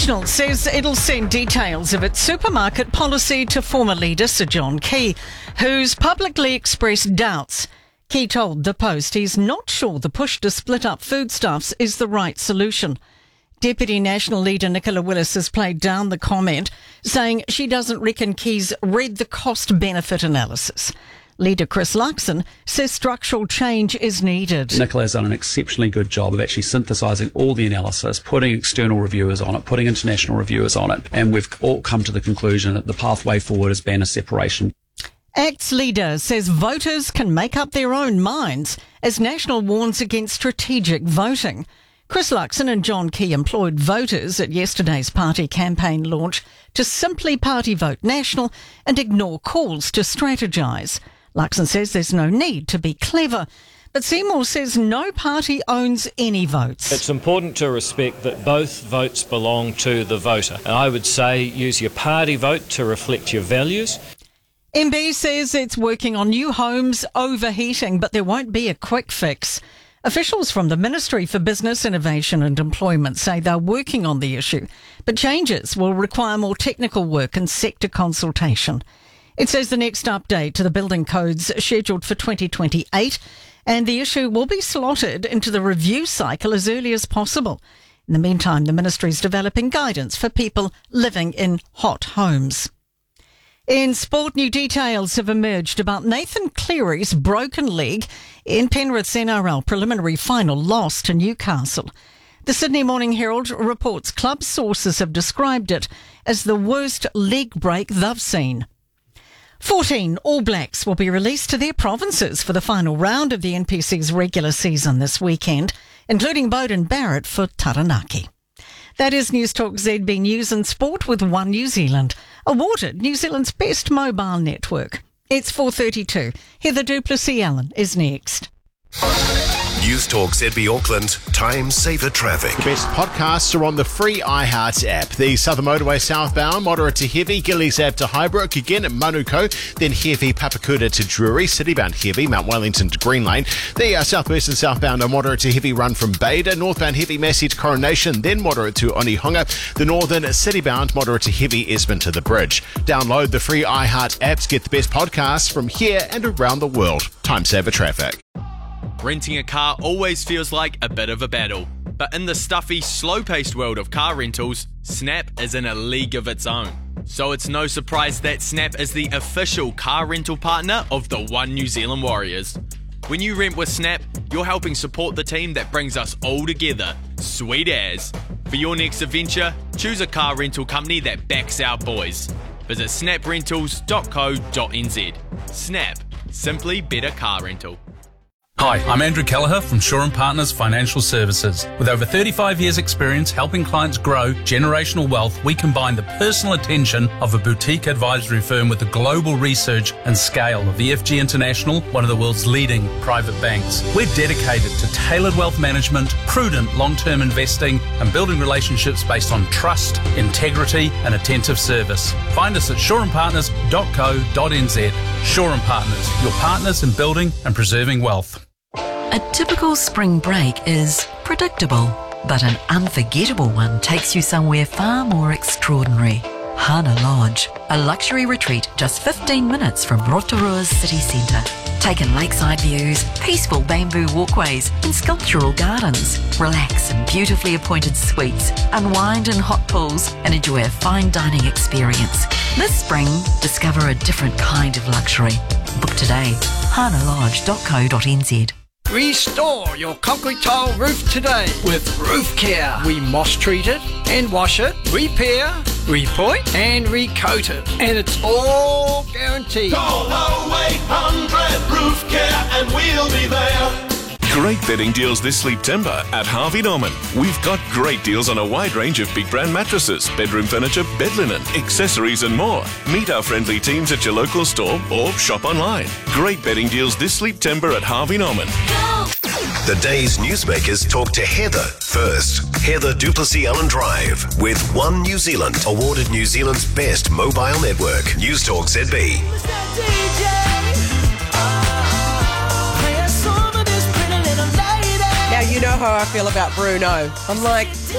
National says it'll send details of its supermarket policy to former leader Sir John Key, who's publicly expressed doubts. Key told The Post he's not sure the push to split up foodstuffs is the right solution. Deputy National Leader Nicola Willis has played down the comment, saying she doesn't reckon Key's read the cost-benefit analysis. Leader Chris Luxon says structural change is needed. Nicola has done an exceptionally good job of actually synthesising all the analysis, putting external reviewers on it, putting international reviewers on it, and we've all come to the conclusion that the pathway forward is banner separation. ACT's leader says voters can make up their own minds as National warns against strategic voting. Chris Luxon and John Key employed voters at yesterday's party campaign launch to simply party vote National and ignore calls to strategise. Luxon says there's no need to be clever, but Seymour says no party owns any votes. It's important to respect that both votes belong to the voter. And I would say use your party vote to reflect your values. MB says it's working on new homes overheating, but there won't be a quick fix. Officials from the Ministry for Business, Innovation and Employment say they're working on the issue, but changes will require more technical work and sector consultation. It says the next update to the building code's scheduled for 2028, and the issue will be slotted into the review cycle as early as possible. In the meantime, the ministry is developing guidance for people living in hot homes. In sport, new details have emerged about Nathan Cleary's broken leg in Penrith's NRL preliminary final loss to Newcastle. The Sydney Morning Herald reports club sources have described it as the worst leg break they've seen. 14 All Blacks will be released to their provinces for the final round of the NPC's regular season this weekend, including Beauden Barrett for Taranaki. That is News Talk ZB News and Sport with One New Zealand, awarded New Zealand's best mobile network. It's 4:32. Heather Duplessis-Allen is next. News Talk ZB Auckland, Time Saver Traffic. The best podcasts are on the free iHeart app. The Southern Motorway southbound, moderate to heavy, Gillies Ave to Highbrook, again at Manuko, then heavy Papakuta to Drury, citybound heavy, Mount Wellington to Green Lane. The southwest and southbound are moderate to heavy run from Beda, northbound heavy Massey to Coronation, then moderate to Onehunga. The northern citybound, moderate to heavy Esmond to the Bridge. Download the free iHeart app to get the best podcasts from here and around the world. Time Saver Traffic. Renting a car always feels like a bit of a battle, but in the stuffy, slow-paced world of car rentals, Snap is in a league of its own. So it's no surprise that Snap is the official car rental partner of the One New Zealand Warriors. When you rent with Snap, you're helping support the team that brings us all together. Sweet as. For your next adventure, choose a car rental company that backs our boys. Visit snaprentals.co.nz. Snap. Simply better car rental. Hi, I'm Andrew Kelleher from Shaw & Partners Financial Services. With over 35 years' experience helping clients grow generational wealth, we combine the personal attention of a boutique advisory firm with the global research and scale of EFG International, one of the world's leading private banks. We're dedicated to tailored wealth management, prudent long-term investing, and building relationships based on trust, integrity, and attentive service. Find us at shawandpartners.co.nz. Shaw & Partners, your partners in building and preserving wealth. A typical spring break is predictable, but an unforgettable one takes you somewhere far more extraordinary. Hana Lodge, a luxury retreat just 15 minutes from Rotorua's city centre. Take in lakeside views, peaceful bamboo walkways and sculptural gardens. Relax in beautifully appointed suites, unwind in hot pools and enjoy a fine dining experience. This spring, discover a different kind of luxury. Book today, hanalodge.co.nz. Restore your concrete tile roof today with Roof Care. We moss treat it and wash it, repair, repoint and recoat it. And it's all guaranteed. Call 0800 Roof Care and we'll be there. Great bedding deals this September at Harvey Norman. We've got great deals on a wide range of big brand mattresses, bedroom furniture, bed linen, accessories and more. Meet our friendly teams at your local store or shop online. Great bedding deals this September at Harvey Norman. The day's newsmakers talk to Heather first. Heather Duplessis-Allen Drive with One New Zealand, awarded New Zealand's best mobile network. News Talk ZB. Now you know how I feel about Bruno. I'm like,